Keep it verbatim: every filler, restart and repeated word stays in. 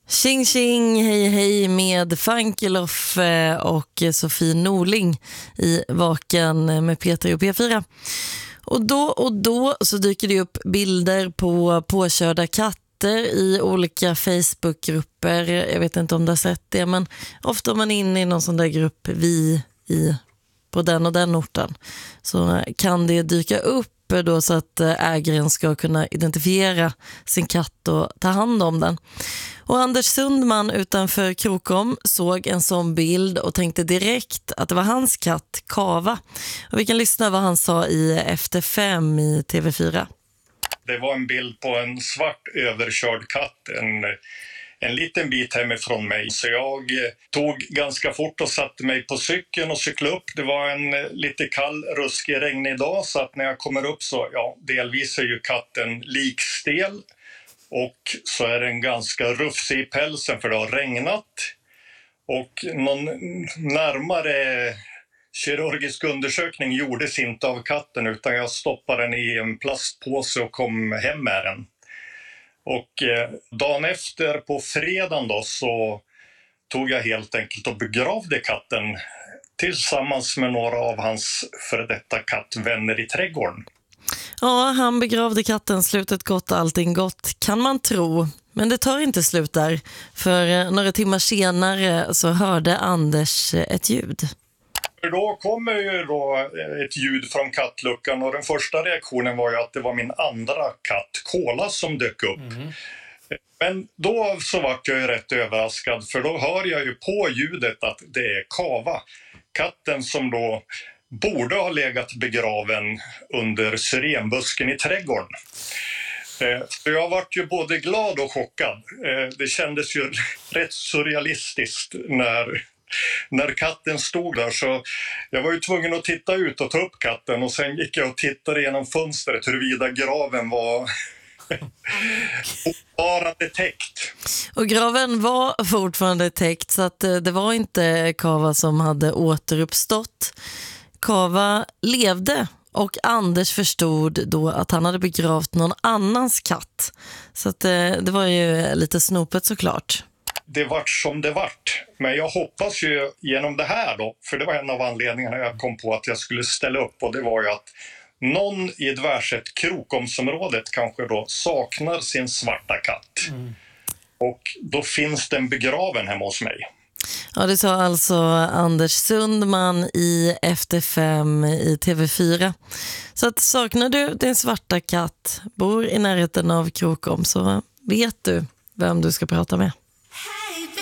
Tjing tjing, hej hej med Fankeloff och Sofie Norling i Vaken med Peter och P fyra. Och då och då så dyker det upp bilder på påkörda katter i olika Facebookgrupper. Jag vet inte om du har sett det, men ofta om man är inne i någon sån där grupp vi i på den och den orten så kan det dyka upp då så att ägaren ska kunna identifiera sin katt och ta hand om den. Och Anders Sundman utanför Krokom såg en sån bild och tänkte direkt att det var hans katt Kava. Och vi kan lyssna vad han sa i Efter fem i T V fyra. Det var en bild på en svart överkörd katt, en, en liten bit hemifrån mig. Så jag tog ganska fort och satte mig på cykeln och cyklade upp. Det var en lite kall, ruskig, regnig dag, så att när jag kommer upp så, ja, delvis är ju katten likstel. Och så är den ganska rufsig i pälsen för det har regnat. Och någon närmare kirurgisk undersökning gjordes inte av katten, utan jag stoppade den i en plastpåse och kom hem med den. Och eh, dagen efter på fredagen då så tog jag helt enkelt och begravde katten tillsammans med några av hans före detta kattvänner i trädgården. Ja, han begravde katten, slutet gott, allting gott, kan man tro. Men det tar inte slut där, för några timmar senare så hörde Anders ett ljud. Då kommer ju då ett ljud från kattluckan och den första reaktionen var ju att det var min andra katt, Kola, som dök upp. Mm. Men då så var jag ju rätt överraskad, för då hör jag ju på ljudet att det är Kava, katten som då borde ha legat begraven under syrenbusken i trädgården. Så jag var ju både glad och chockad. Det kändes ju rätt surrealistiskt när, när katten stod där. Så jag var ju tvungen att titta ut och ta upp katten. Och sen gick jag och tittade genom fönstret huruvida graven var fortfarande täckt. Och graven var fortfarande täckt, så att det var inte Kava som hade återuppstått. Kava levde och Anders förstod då att han hade begravt någon annans katt. Så att det, det var ju lite snopet såklart. Det vart som det vart. Men jag hoppas ju genom det här då, för det var en av anledningarna jag kom på att jag skulle ställa upp, och det var ju att någon i Dvärset Krokomsområdet kanske då saknar sin svarta katt. Mm. Och då finns den begraven hemma hos mig. Ja, det sa alltså Anders Sundman i Efter fem i T V fyra. Så att saknar du din svarta katt, bor i närheten av Krokom, så vet du vem du ska prata med.